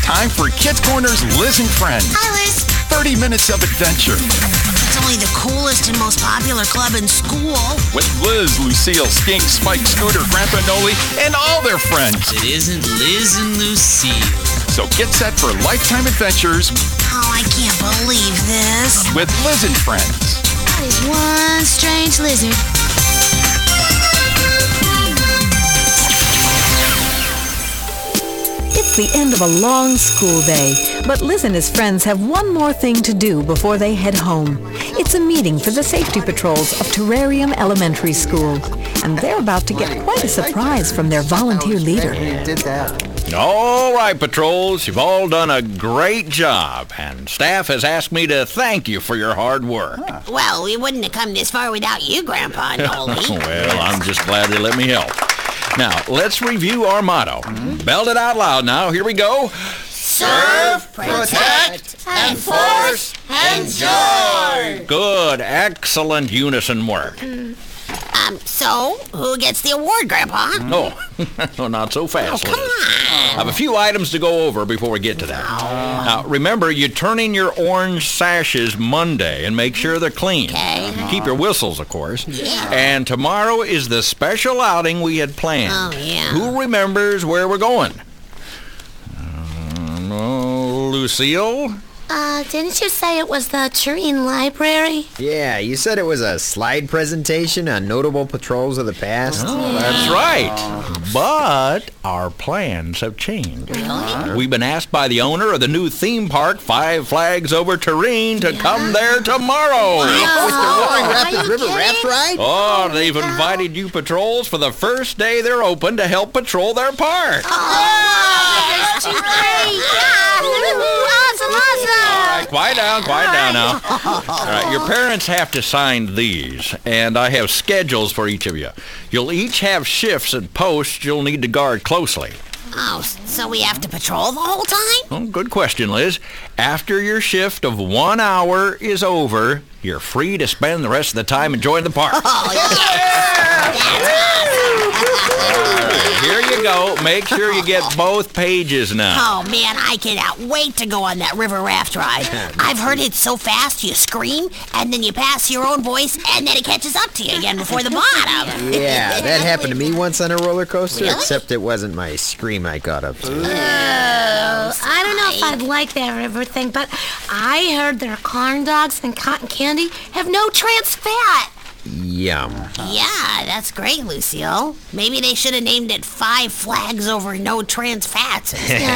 time for Kids Corner's Liz and Friends. Hi, Liz. 30 minutes of adventure. It's only the coolest and most popular club in school. With Liz, Lucille, Skink, Spike, Scooter, Grandpa Noli, and all their friends. It isn't Liz and Lucille. So get set for lifetime adventures Oh, I can't believe this. with Liz and Friends. That is one strange lizard. It's the end of a long school day, but Liz and his friends have one more thing to do before they head home. It's a meeting for the safety patrols of Terrarium Elementary School, and they're about to get quite a surprise from their volunteer leader. All right, patrols, you've all done a great job, and staff has asked me to thank you for your hard work. Well, we wouldn't have come this far without you, Grandpa Noli. Well, I'm just glad they let me help. Now, let's review our motto. Belt it out loud now. Here we go. Serve, protect, enforce, enjoy. Good, excellent unison work. So, who gets the award, Grandpa? Oh, not so fast, Liz. Come on. I have a few items to go over before we get to that. Now, remember, you turn in your orange sashes Monday and make sure they're clean. Okay. Keep your whistles, of course. Yeah. And tomorrow is the special outing we had planned. Oh, yeah. Who remembers where we're going? Lucille? Didn't you say it was the Tureen Library? Yeah, you said it was a slide presentation on notable patrols of the past. Oh, that's right. But our plans have changed. We've been asked by the owner of the new theme park, Five Flags Over Tureen, to come there tomorrow. With the Roaring Rapids River Raft Ride? Oh, they've invited you patrols for the first day they're open to help patrol their park. That's too great! Awesome! All right, quiet down now. All right, your parents have to sign these, and I have schedules for each of you. You'll each have shifts and posts you'll need to guard closely. Oh, so we have to patrol the whole time? Oh, good question, Liz. After your shift of 1 hour is over, you're free to spend the rest of the time enjoying the park. Oh, yes! Here you go. Make sure you get both pages now. Oh, man, I cannot wait to go on that river raft ride. I've heard it's so fast you scream, and then you pass your own voice, and then it catches up to you again before the bottom. Yeah, that happened to me once on a roller coaster, Really? except it wasn't my scream I got up to. I don't know if I'd like that river thing, but I heard their corn dogs and cotton candy have no trans fat. Yum. Yeah, that's great, Lucille. Maybe they should have named it Five Flags Over No Trans Fats.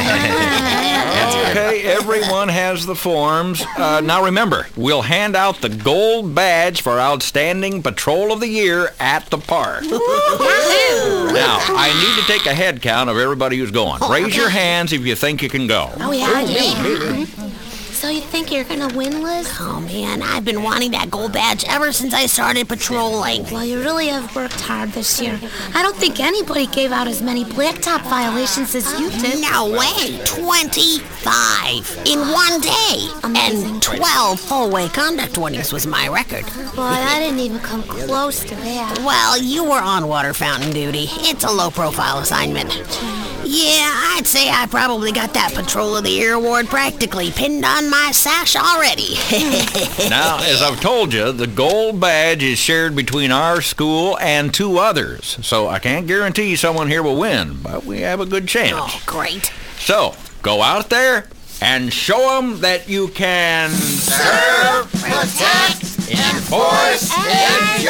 Okay, everyone has the forms. Now remember, we'll hand out the gold badge for Outstanding Patrol of the Year at the park. Now, I need to take a head count of everybody who's going. Raise your hands if you think you can go. Oh, yeah. So you think you're gonna win, Liz? Oh, man, I've been wanting that gold badge ever since I started patrolling. Well, you really have worked hard this year. I don't think anybody gave out as many blacktop violations as you did. No way, 25 in one day. Amazing. And 12 full-way conduct warnings was my record. Boy, I didn't even come close to that. Well, you were on water fountain duty. It's a low-profile assignment. Yeah, I'd say I probably got that Patrol of the Year award practically pinned on my sash already. Now, as I've told you, the gold badge is shared between our school and 2 others. So I can't guarantee someone here will win, but we have a good chance. Oh, great. So, go out there and show them that you can serve, protect, enforce, and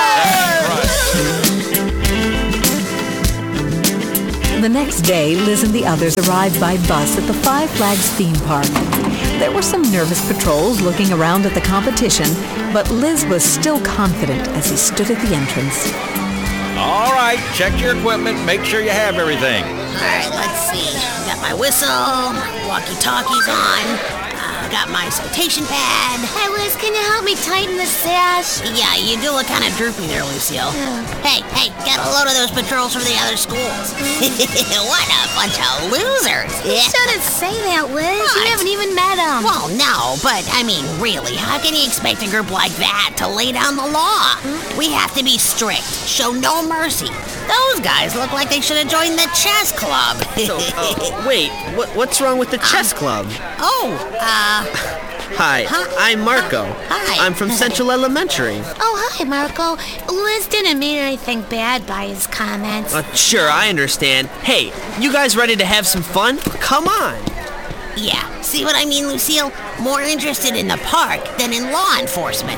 The next day, Liz and the others arrived by bus at the Five Flags theme park. There were some nervous patrols looking around at the competition, but Liz was still confident as he stood at the entrance. All right, check your equipment. Make sure you have everything. All right, let's see. Got my whistle, walkie-talkies on. got my citation pad. Hey, Liz, can you help me tighten the sash? Yeah, you do look kind of droopy there, Lucille. Hey, get a load of those patrols from the other schools. What a bunch of losers. You shouldn't say that, Liz. What? You haven't even met them. Well, no, but I mean, really, how can you expect a group like that to lay down the law? We have to be strict, show no mercy. Those guys look like they should have joined the chess club. Wait, what's wrong with the chess club? Hi, I'm Marco. Hi. I'm from Central Elementary. Oh, hi, Marco. Liz didn't mean anything bad by his comments. Sure, I understand. Hey, you guys ready to have some fun? Come on. Yeah, see what I mean, Lucille? More interested in the park than in law enforcement.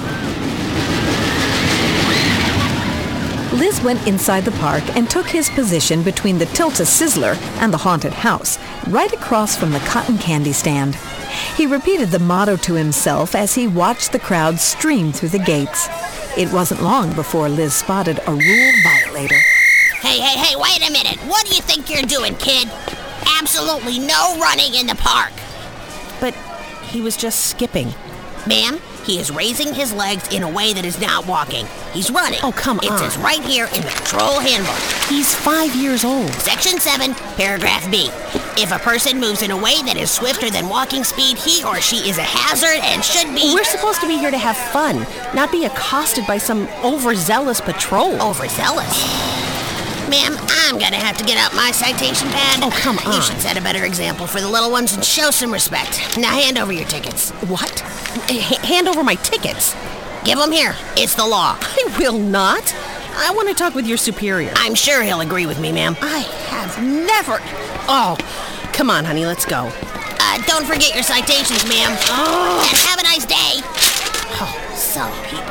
Liz went inside the park and took his position between the Tilt-A-Sizzler and the haunted house, right across from the cotton candy stand. He repeated the motto to himself as he watched the crowd stream through the gates. It wasn't long before Liz spotted a rule violator. Hey, wait a minute. What do you think you're doing, kid? Absolutely no running in the park. But he was just skipping. Ma'am, he is raising his legs in a way that is not walking. He's running. Oh, come on. It says right here in the patrol handbook. He's 5 years old. Section 7, paragraph B. If a person moves in a way that is swifter than walking speed, he or she is a hazard and should be... We're supposed to be here to have fun, not be accosted by some overzealous patrol. Overzealous? Ma'am, I'm gonna have to get out my citation pad. Oh, come on. You should set a better example for the little ones and show some respect. Now hand over your tickets. What? Hand over my tickets. Give them here. It's the law. I will not. I want to talk with your superior. I'm sure he'll agree with me, ma'am. I have never... Oh, come on, honey, let's go. Don't forget your citations, ma'am. Oh. And have a nice day. Oh, some people.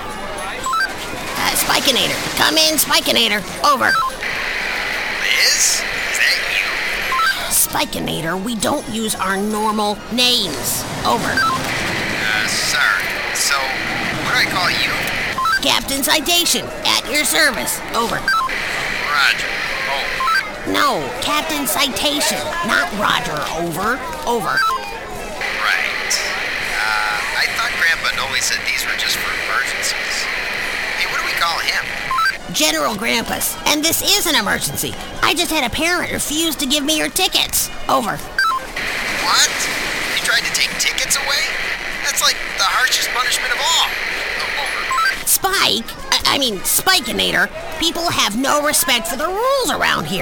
Spikinator. Come in, Spikinator. Over. Liz? Is that you? Spikinator, we don't use our normal names. Over. Sorry. So, what do I call you? Captain Citation, at your service. Over. Roger. Over. No, Captain Citation, not Roger. Over. Over. Right. I thought Grandpa Noli said these were just for emergencies. Hey, what do we call him? General Grampus, and this is an emergency. I just had a parent refuse to give me your tickets. Over. What? You tried to take tickets away? That's like the harshest punishment of all. Over. Spikinator, people have no respect for the rules around here.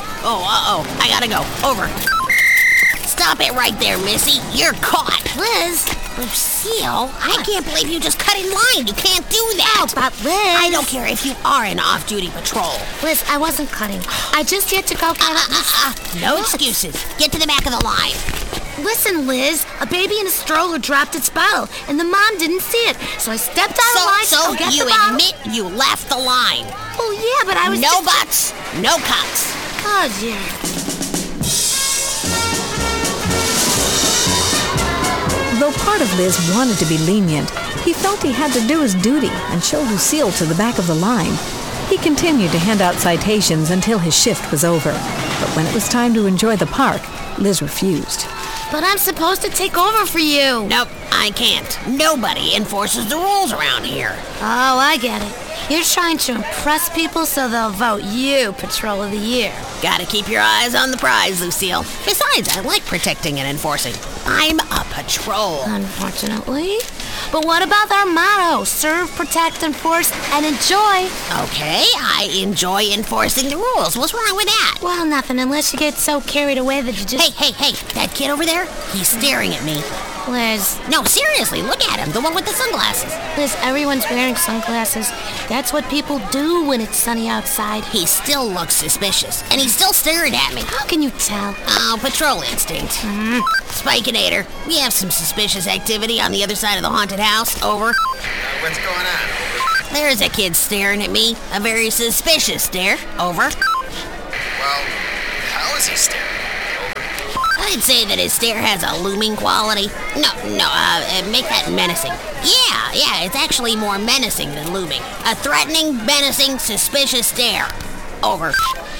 I gotta go. Over. Stop it right there, Missy. You're caught. Lucille, I can't believe you just cut in line. You can't do that. Oh, but Liz... I don't care if you are an off-duty patrol. Liz, I wasn't cutting. I just had to go get No excuses. Get to the back of the line. Listen, Liz, a baby in a stroller dropped its bottle, and the mom didn't see it. So I stepped out of line to go get you the bottle. admit you left the line. Oh, yeah, but I was No buts, no cuts. Oh, dear. Though part of Liz wanted to be lenient, he felt he had to do his duty and show Lucille to the back of the line. He continued to hand out citations until his shift was over. But when it was time to enjoy the park, Liz refused. But I'm supposed to take over for you. Nope, I can't. Nobody enforces the rules around here. Oh, I get it. You're trying to impress people so they'll vote you Patrol of the Year. Gotta keep your eyes on the prize, Lucille. Besides, I like protecting and enforcing. I'm a patrol. Unfortunately. But what about our motto? Serve, protect, enforce, and enjoy. Okay, I enjoy enforcing the rules. What's wrong with that? Well, nothing, unless you get so carried away that you just... Hey, that kid over there? He's staring at me. Liz. No, seriously, look at him, the one with the sunglasses. Liz, everyone's wearing sunglasses. That's what people do when it's sunny outside. He still looks suspicious, and he's still staring at me. How can you tell? Oh, patrol instinct. Spikinator, we have some suspicious activity on the other side of the haunted house. Over. What's going on? There's a kid staring at me. A very suspicious stare. Over. Well, how is he staring? I'd say that his stare has a looming quality. Make that menacing. Yeah, it's actually more menacing than looming. A threatening, menacing, suspicious stare. Over.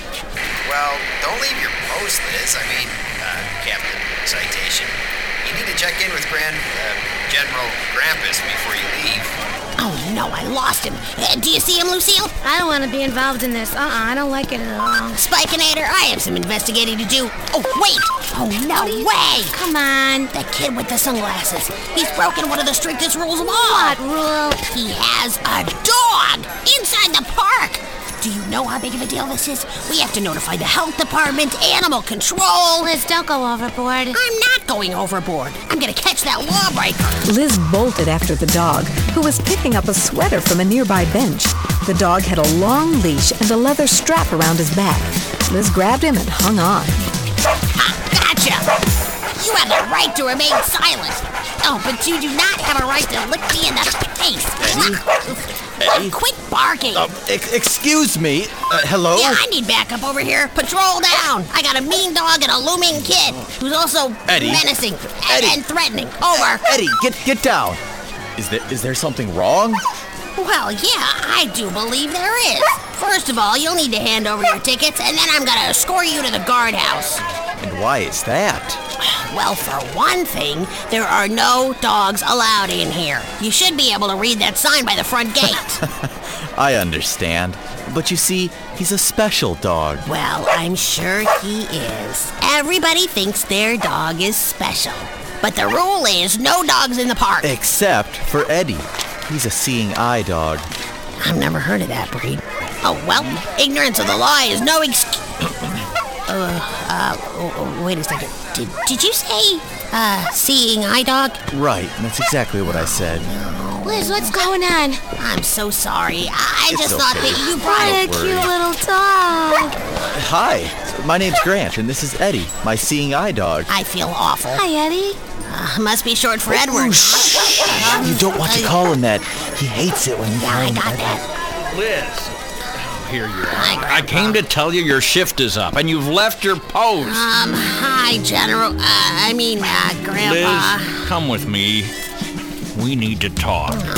Well, don't leave your post, Liz. Captain Citation. You need to check in with General Grampus before you leave. Oh, no, I lost him. Do you see him, Lucille? I don't want to be involved in this. I don't like it at all. Spikinator, I have some investigating to do. Oh, wait! Oh, no way! Come on. The kid with the sunglasses. He's broken one of the strictest rules of all. What rule? He has a dog inside the park. Do you know how big of a deal this is? We have to notify the health department, animal control. Liz, don't go overboard. I'm not going overboard. I'm gonna catch that lawbreaker. Liz bolted after the dog, who was picking up a sweater from a nearby bench. The dog had a long leash and a leather strap around his back. Liz grabbed him and hung on. Ha, gotcha! You have the right to remain silent. Oh, but you do not have a right to lick me in the face. Eddie? Quit barking. Excuse me. Hello? Yeah, I need backup over here. Patrol down. I got a mean dog and a looming kid who's also Eddie? menacing Eddie? and threatening. Over. Eddie, get down. Is there something wrong? Well, yeah, I do believe there is. First of all, you'll need to hand over your tickets, and then I'm gonna escort you to the guardhouse. And why is that? Well, for one thing, there are no dogs allowed in here. You should be able to read that sign by the front gate. I understand. But you see, he's a special dog. Well, I'm sure he is. Everybody thinks their dog is special. But the rule is no dogs in the park. Except for Eddie. He's a seeing eye dog. I've never heard of that breed. Oh, well, ignorance of the law is no excuse. Wait a second. Did you say, seeing eye dog? Right, that's exactly what I said. Liz, what's going on? I'm so sorry. I It's just thought okay. that you brought What a it. cute little dog. Hi, my name's Grant, and this is Eddie, my seeing eye dog. I feel awful. Hi, Eddie. Must be short for Edward. You don't want to call him that. He hates it when you Yeah, call I him got Eddie. that. Liz. Here you are. Hi, Grandpa. I came to tell you your shift is up, and you've left your post. Hi, General. Grandpa. Liz, come with me. We need to talk.